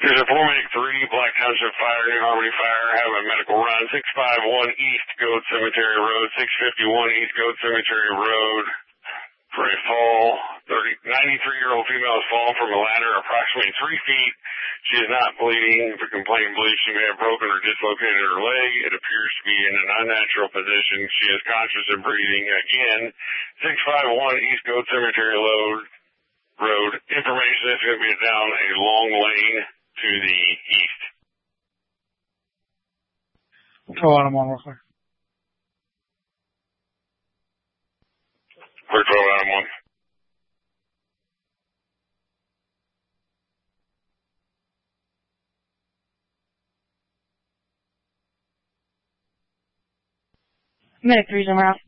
There's a 4-3, Black Township Fire, New Harmony Fire, have a medical run. 651 East Goat Cemetery Road, 651 East Goat Cemetery Road. For a fall, 93-year-old female has fallen from a ladder approximately 3 feet. She is not bleeding. If the complainant believes she may have broken or dislocated her leg, it appears to be in an unnatural position. She is conscious and breathing. Again, 651 East Goat Cemetery Road. Information is going to be down a long lane to the east. Go on, I'm on real quick. Clear 12, Adam 1. Medic 3's on route.